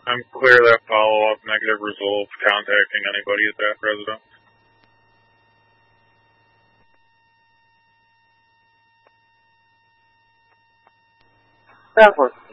I'm clear that follow-up negative results contacting anybody at that residence. Stanford.